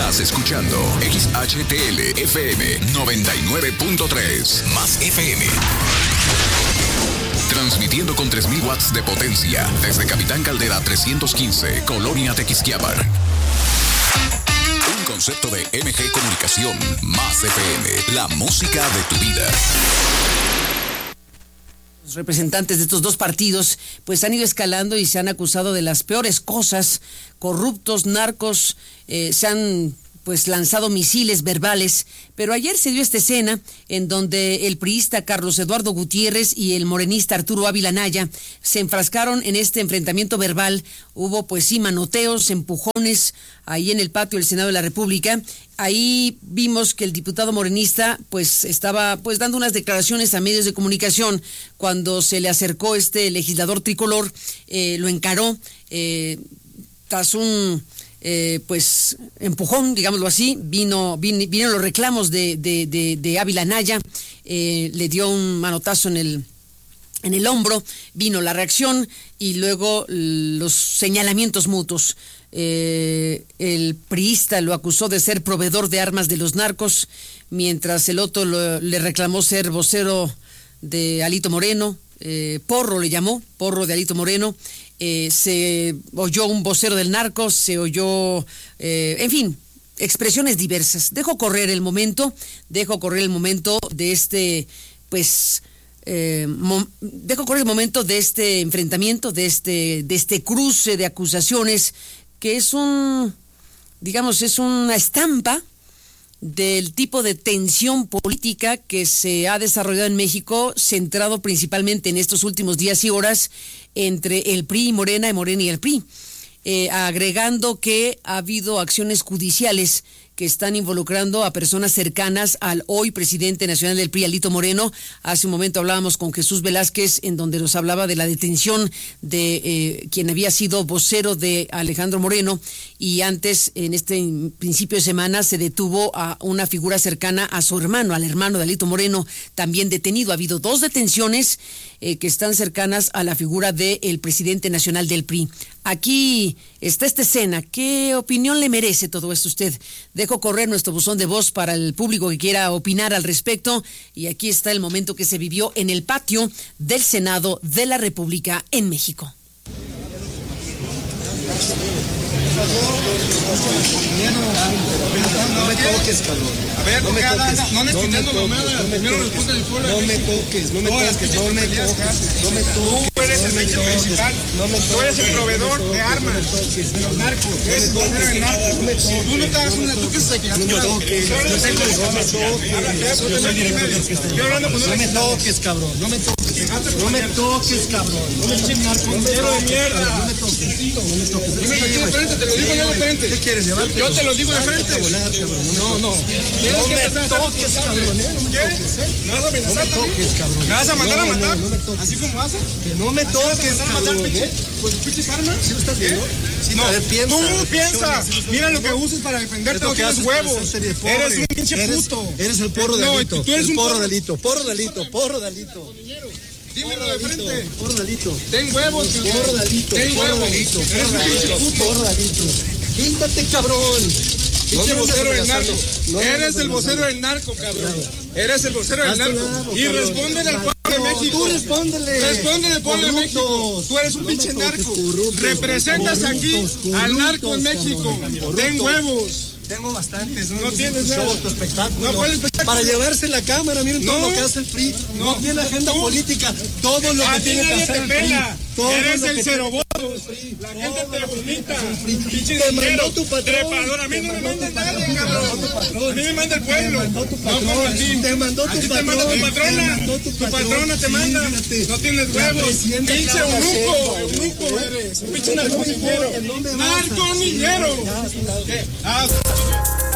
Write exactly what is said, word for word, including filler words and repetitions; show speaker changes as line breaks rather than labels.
Estás escuchando X H T L F M noventa y nueve punto tres, más F M. Transmitiendo con tres mil watts de potencia desde Capitán Caldera trescientos quince, Colonia Tequisquiapan. Un concepto de M G Comunicación, más F M, la música de tu vida.
Los representantes de estos dos partidos pues han ido escalando y se han acusado de las peores cosas, corruptos, narcos, eh, se han pues lanzado misiles verbales, pero ayer se dio esta escena en donde el priista Carlos Eduardo Gutiérrez y el morenista Arturo Ávila Anaya se enfrascaron en este enfrentamiento verbal. Hubo pues sí manoteos, empujones ahí en el patio del Senado de la República. Ahí vimos que el diputado morenista pues estaba pues dando unas declaraciones a medios de comunicación cuando se le acercó este legislador tricolor, eh, lo encaró eh, tras un Eh, pues empujón, digámoslo así, vino, vino vinieron los reclamos de, de, de, de Ávila Anaya, eh, le dio un manotazo en el, en el hombro, vino la reacción y luego los señalamientos mutuos. Eh, el priista lo acusó de ser proveedor de armas de los narcos, mientras el otro lo, le reclamó ser vocero de Alito Moreno, eh, porro le llamó, porro de Alito Moreno. Eh, se oyó un vocero del narco, se oyó, eh, en fin, expresiones diversas. Dejo correr el momento, dejo correr el momento de este, pues, eh, mo- dejo correr el momento de este enfrentamiento, de este, de este cruce de acusaciones, que es un, digamos, es una estampa del tipo de tensión política que se ha desarrollado en México, centrado principalmente en estos últimos días y horas entre el P R I y Morena, y Morena y el P R I, eh, agregando que ha habido acciones judiciales que están involucrando a personas cercanas al hoy presidente nacional del P R I, Alito Moreno. Hace un momento hablábamos con Jesús Velázquez, en donde nos hablaba de la detención de eh, quien había sido vocero de Alejandro Moreno, y antes, en este principio de semana, se detuvo a una figura cercana a su hermano, al hermano de Alito Moreno, también detenido. Ha habido dos detenciones eh, que están cercanas a la figura del presidente nacional del P R I. Aquí está esta escena. ¿Qué opinión le merece todo esto a usted? Dejo correr nuestro buzón de voz para el público que quiera opinar al respecto. Y aquí está el momento que se vivió en el patio del Senado de la República en México.
No me toques, cabrón.
A ver,
no me toques.
No me
toques.
Primero responde el pueblo.
No me toques, no me toques, no me toques. No me toques.
Tú eres el medio principal. Tú eres el proveedor de armas de los narcos. Eres el vocero de narcos. Tú no te hagas una. ¿Tú qué se quieres?
No me toques. No me toques.
Estoy hablando con un.
No me toques, cabrón. No me toques. No me toques, cabrón. No me toques.
Narcotero de mierda.
No me toques. No me toques.
Dime aquí de frente, te lo digo yo de frente.
¿Qué quieres llevar?
Yo te lo digo de frente. No, no.
No me toques, cabrón.
¿Me vas a amenazar también? ¿Me vas a mandar a matar? ¿Así como haces?
Que no me toques, cabrón.
¿Con tus pinches armas?
¿Sí lo estás viendo?
No,
a ver, piensa.
tú piensa. Mira lo que usas para defenderte, no tienes huevos. Eres un pinche puto.
Eres el porro de
No,
Alito.
tú eres
el
un
porro
porro.
de Alito. Porro de Alito. Porro de Alito.
Dímelo de frente.
Porro de Alito.
Ten huevos,
Porro de Alito.
Ten
Porro de
huevos.
Alito.
Eres un pinche puto.
Porro de Alito. Quítate, cabrón.
Pinche vocero del narco.
No,
Eres
no,
el
no,
vocero
no.
del narco, cabrón. Eres el vocero del
Haz tu
narco.
lado,
Y
cabrón.
respóndele al pueblo de México.
Tú respóndele.
Respóndele al pueblo de México.
Corruptos.
Tú eres un
No me
pinche
toques,
narco.
corruptos.
Representas aquí
Corruptos,
al narco en
corruptos,
México.
cabrón.
Ten
Corruptos.
huevos.
Tengo bastantes.
No tienes
tu show,
nada.
tu espectáculo.
No, ¿cuál espectáculo?
Para llevarse la cámara, miren
No.
todo lo que hace el P R I. No,
No.
tiene agenda
Tú.
política. Todo lo
A
que
ti
tiene que
nadie
hacer
te
el P R I.
pela.
Todo
Eres
lo
el
que
cero
tiene-
votos. La gente te vomita.
Pinche
Pinche
mandó tu patrón.
trepador. A mí no me manda nadie, cabrón. A mí me manda el
Te
pueblo.
mandó tu
No como a
patrón.
ti.
Te mandó tu
A ti te
patrón.
manda tu
Te
patrona.
mandó tu
Tu
patrón.
patrona te manda.
Fíjate.
No tienes
La
huevos.
presidenta
Pinche
Claudia
eunuco.
Sheinbaum.
Eunuco eres. Un pinche
Eunuco,
narconillero.
que no me vas a-
Narconillero.
Ya,
¿Qué? Ah,